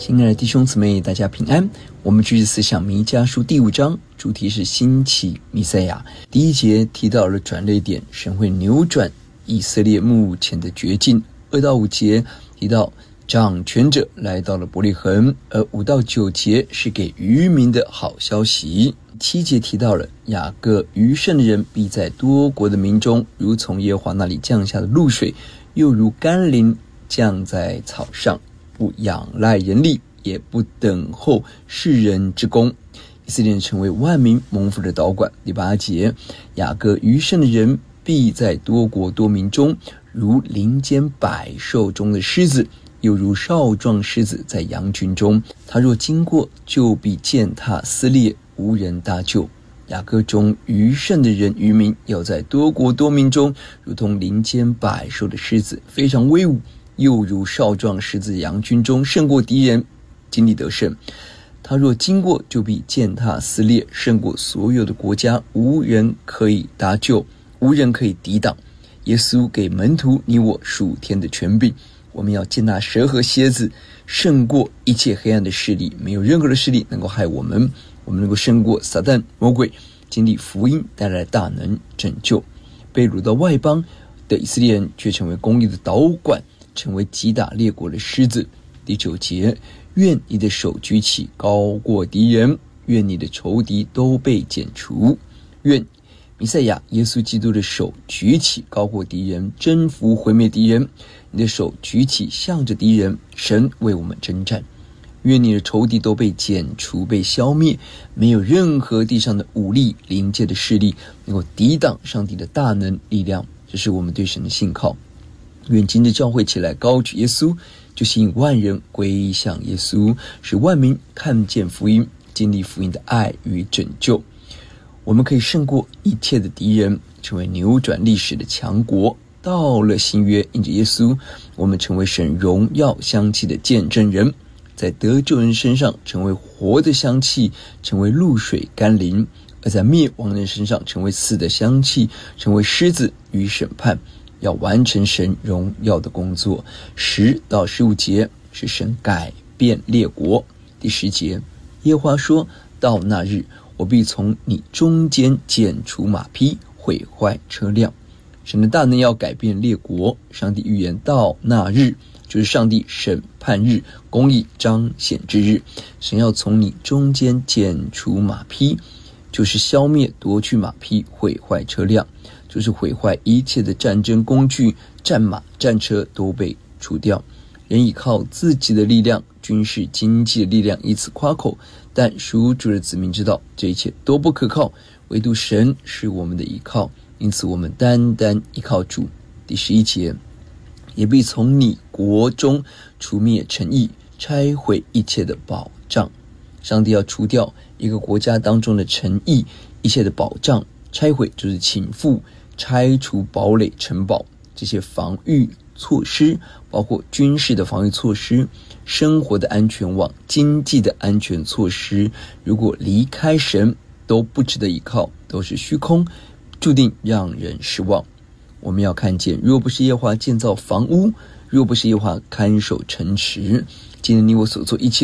亲爱的弟兄姊妹，大家平安。我们继续思想弥迦书第5章，主题是兴起弥赛亚。第1节提到了转捩点，神会扭转以色列目前的绝境。2到5节提到掌权者来到了伯利恒，而5到9节是给渔民的好消息。7节提到了雅各余剩的人必在多国的民中，如从耶和华那里降下的露水，又如甘霖降在草上，不仰赖人力，也不等候世人之功。以色列人成为万民蒙福的导管。第8节，雅各余剩的人必在多国多民中，如林间百兽中的狮子，又如少壮狮子在羊群中。他若经过，就必践踏撕裂，无人搭救。雅各中余剩的人渔民要在多国多民中，如同林间百兽的狮子，非常威武，又如少壮狮子羊群中，胜过敌人，经历得胜。他若经过，就必践踏撕裂，胜过所有的国家，无人可以搭救，无人可以抵挡。耶稣给门徒你我属天的权柄，我们要践踏蛇和蝎子，胜过一切黑暗的势力，没有任何的势力能够害我们。我们能够胜过撒旦魔鬼，经历福音带来大能拯救。被掳到外邦的以色列人却成为公义的导管，成为击打列国的狮子。第9节，愿你的手举起高过敌人，愿你的仇敌都被剪除。愿弥赛亚耶稣基督的手举起高过敌人，征服毁灭敌人。你的手举起向着敌人，神为我们征战。愿你的仇敌都被剪除，被消灭，没有任何地上的武力灵界的势力能够抵挡上帝的大能力量。这是我们对神的信靠。愿今日教会起来高举耶稣，就吸引万人归向耶稣，使万民看见福音，经历福音的爱与拯救。我们可以胜过一切的敌人，成为扭转历史的强国。到了新约，因着耶稣，我们成为神荣耀香气的见证人，在得救人身上成为活的香气，成为露水甘霖；而在灭亡人身上成为死的香气，成为狮子与审判。要完成神荣耀的工作。10到15节是神改变列国。第10节，耶和华说，到那日，我必从你中间剪除马匹，毁坏车辆。神的大能要改变列国。上帝预言到那日，就是上帝审判日，公义彰显之日。神要从你中间剪除马匹，就是消灭夺去马匹，毁坏车辆，就是毁坏一切的战争工具，战马战车都被除掉。人依靠自己的力量，军事经济的力量，以此夸口，但属主的子民知道，这一切都不可靠，唯独神是我们的依靠，因此我们单单依靠主。第11节，也必从你国中除灭诚意，拆毁一切的保障。上帝要除掉一个国家当中的诚意，一切的保障，拆毁就是倾覆，拆除堡垒城堡，这些防御措施，包括军事的防御措施，生活的安全网，经济的安全措施，如果离开神都不值得依靠，都是虚空，注定让人失望。我们要看见，若不是耶和华建造房屋，若不是耶和华看守城池，今日你我所做一切